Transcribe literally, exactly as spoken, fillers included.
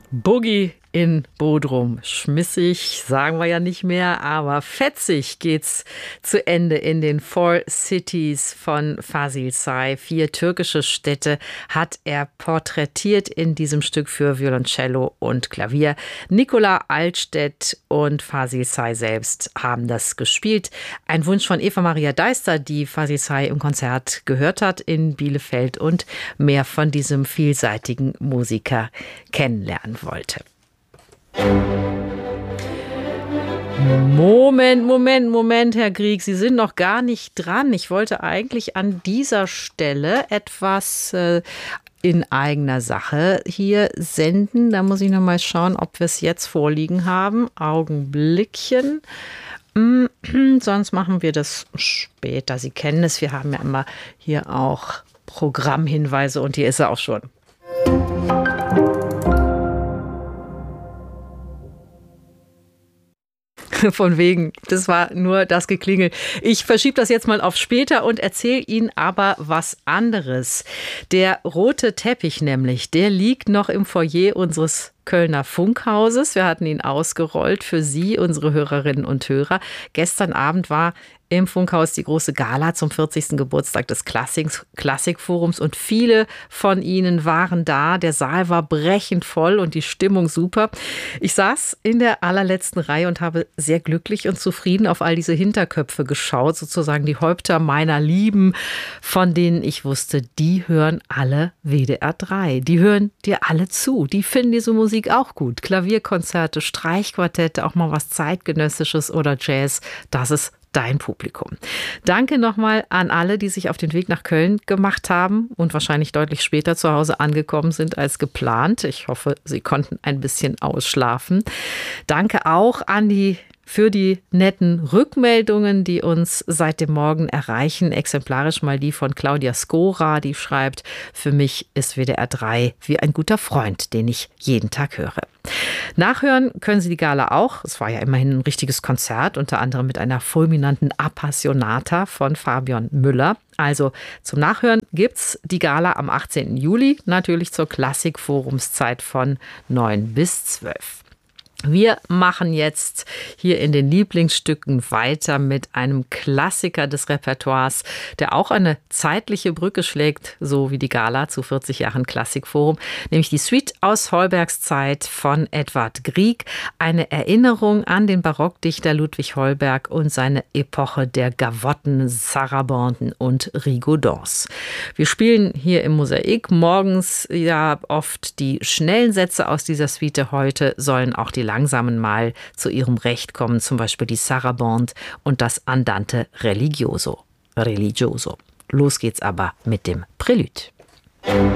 Boogie in Bodrum. Schmissig sagen wir ja nicht mehr, aber fetzig geht's zu Ende in den Four Cities von Fazil Say. Vier türkische Städte hat er porträtiert in diesem Stück für Violoncello und Klavier. Nicola Altstedt und Fazil Say selbst haben das gespielt. Ein Wunsch von Eva Maria Deister, die Fazil Say im Konzert gehört hat in Bielefeld und mehr von diesem vielseitigen Musiker kennenlernen wollte. Moment, Moment, Moment, Herr Grieg, Sie sind noch gar nicht dran. Ich wollte eigentlich an dieser Stelle etwas äh, in eigener Sache hier senden. Da muss ich noch mal schauen, ob wir es jetzt vorliegen haben. Augenblickchen. Hm, sonst machen wir das später. Sie kennen es, wir haben ja immer hier auch Programmhinweise und hier ist er auch schon. Von wegen, das war nur das Geklingel. Ich verschiebe das jetzt mal auf später und erzähle Ihnen aber was anderes. Der rote Teppich nämlich, der liegt noch im Foyer unseres Kölner Funkhauses. Wir hatten ihn ausgerollt für Sie, unsere Hörerinnen und Hörer. Gestern Abend war im Funkhaus die große Gala zum vierzigsten Geburtstag des Klassik- Klassikforums und viele von Ihnen waren da. Der Saal war brechend voll und die Stimmung super. Ich saß in der allerletzten Reihe und habe sehr glücklich und zufrieden auf all diese Hinterköpfe geschaut, sozusagen die Häupter meiner Lieben, von denen ich wusste, die hören alle W D R drei. Die hören dir alle zu. Die finden diese Musik auch gut. Klavierkonzerte, Streichquartette, auch mal was Zeitgenössisches oder Jazz. Das ist dein Publikum. Danke nochmal an alle, die sich auf den Weg nach Köln gemacht haben und wahrscheinlich deutlich später zu Hause angekommen sind als geplant. Ich hoffe, Sie konnten ein bisschen ausschlafen. Danke auch an die für die netten Rückmeldungen, die uns seit dem Morgen erreichen. Exemplarisch mal die von Claudia Skora, die schreibt, für mich ist W D R drei wie ein guter Freund, den ich jeden Tag höre. Nachhören können Sie die Gala auch. Es war ja immerhin ein richtiges Konzert, unter anderem mit einer fulminanten Appassionata von Fabian Müller. Also zum Nachhören gibt's die Gala am achtzehnten Juli, natürlich zur Klassikforumszeit von neun bis zwölf. Wir machen jetzt hier in den Lieblingsstücken weiter mit einem Klassiker des Repertoires, der auch eine zeitliche Brücke schlägt, so wie die Gala zu vierzig Jahren Klassikforum, nämlich die Suite aus Holbergs Zeit von Edvard Grieg, eine Erinnerung an den Barockdichter Ludwig Holberg und seine Epoche der Gavotten, Sarabanden und Rigaudons. Wir spielen hier im Mosaik morgens ja oft die schnellen Sätze aus dieser Suite, heute sollen auch die langsamen mal zu ihrem Recht kommen, zum Beispiel die Sarabande und das Andante Religioso. Religioso. Los geht's aber mit dem Prelude.